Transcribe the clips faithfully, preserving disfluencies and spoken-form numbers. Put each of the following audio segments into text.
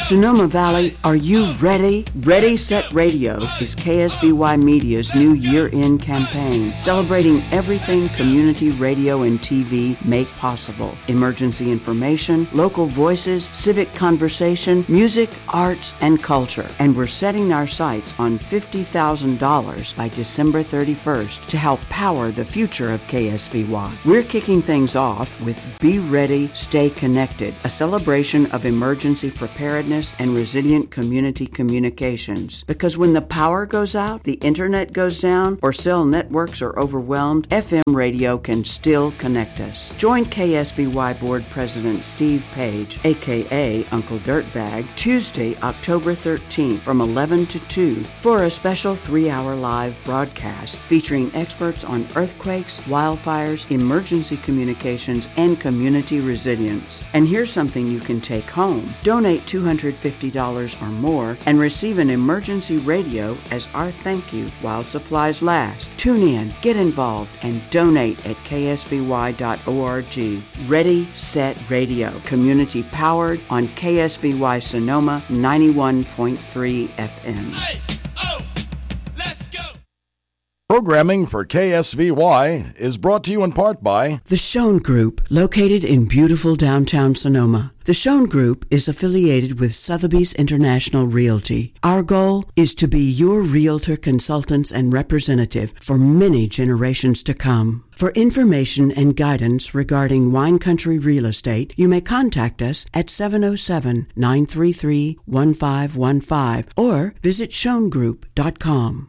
Sonoma Valley, are you ready? Ready, Set Radio is K S V Y Media's new year-end campaign, celebrating everything community radio and T V make possible. Emergency information, local voices, civic conversation, music, arts, and culture. And we're setting our sights on fifty thousand dollars by December thirty-first to help power the future of K S V Y. We're kicking things off with Be Ready, Stay Connected, a celebration of emergency preparedness and resilient community communications. Because when the power goes out, the internet goes down, or cell networks are overwhelmed, F M radio can still connect us. Join K S V Y Board President Steve Page, aka Uncle Dirtbag, Tuesday, October thirteenth from eleven to two for a special three-hour live broadcast featuring experts on earthquakes, wildfires, emergency communications, and community resilience. And here's something you can take home. Donate two hundred fifty dollars or more and receive an emergency radio as our thank you while supplies last. Tune in, get involved, and donate at k s v y dot org. Ready, Set Radio. Community powered on K S V Y Sonoma ninety-one point three F M. Hey, oh, let's go! Programming for K S V Y is brought to you in part by The Schoen Group, located in beautiful downtown Sonoma. The Schoen Group is affiliated with Sotheby's International Realty. Our goal is to be your realtor, consultants, and representative for many generations to come. For information and guidance regarding wine country real estate, you may contact us at seven oh seven, nine three three, one five one five or visit schoen group dot com.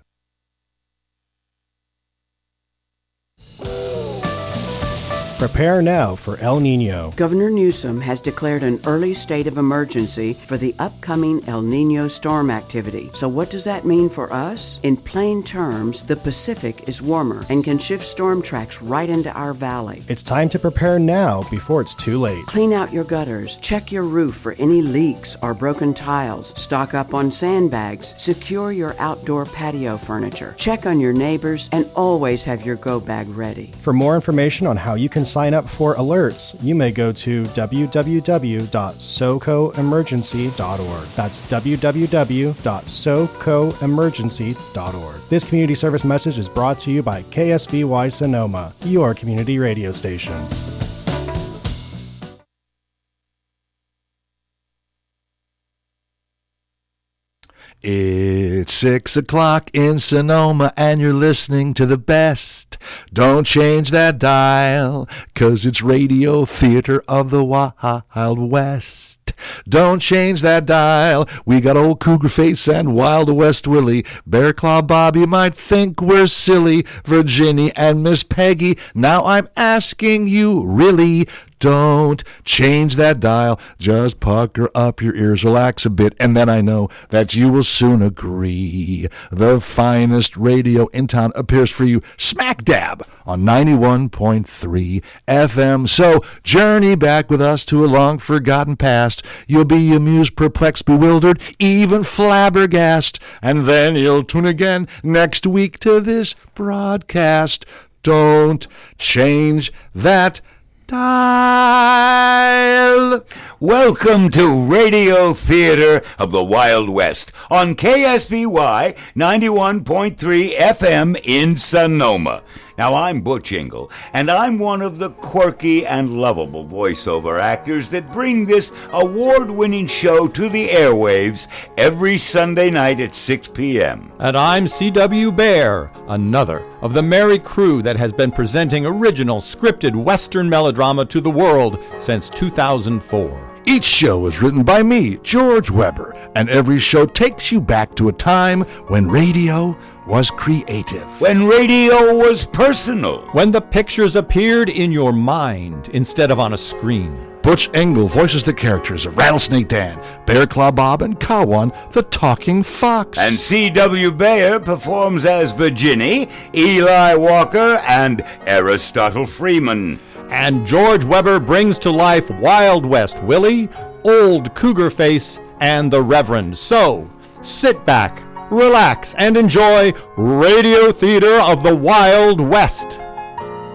Prepare now for El Nino. Governor Newsom has declared an early state of emergency for the upcoming El Nino storm activity. So what does that mean for us? In plain terms, the Pacific is warmer and can shift storm tracks right into our valley. It's time to prepare now before it's too late. Clean out your gutters, check your roof for any leaks or broken tiles, stock up on sandbags, secure your outdoor patio furniture, check on your neighbors, and always have your go bag ready. For more information on how you can sign up for alerts, you may go to w w w dot soco emergency dot org. That's w w w dot soco emergency dot org. This community service message is brought to you by K S V Y Sonoma, your community radio station. It's six o'clock in Sonoma and you're listening to the best. Don't change that dial, 'cause it's Radio Theater of the Wild West. Don't change that dial. We got old Cougar Face and Wild West Willie. Bear Claw Bob, you might think we're silly. Virginia and Miss Peggy, now I'm asking you, really, don't change that dial. Just pucker up your ears, relax a bit, and then I know that you will soon agree. The finest radio in town appears for you smack dab on ninety-one point three F M. So journey back with us to a long-forgotten past. You'll be amused, perplexed, bewildered, even flabbergasted, and then you'll tune again next week to this broadcast. Don't change that dial. Welcome to Radio Theater of the Wild West on K S V Y ninety-one point three F M in Sonoma. Now, I'm Butch Ingle, and I'm one of the quirky and lovable voiceover actors that bring this award-winning show to the airwaves every Sunday night at six p.m. And I'm C W. Bear, another of the merry crew that has been presenting original scripted Western melodrama to the world since two thousand four. Each show is written by me, George Weber, and every show takes you back to a time when radio was creative. When radio was personal. When the pictures appeared in your mind instead of on a screen. Butch Engel voices the characters of Rattlesnake Dan, Bear Claw Bob, and Cowan, the Talking Fox. And C W. Bayer performs as Virginie, Eli Walker, and Aristotle Freeman. And George Weber brings to life Wild West Willie, Old Cougar Face, and the Reverend. So, sit back, relax, and enjoy Radio Theater of the Wild West.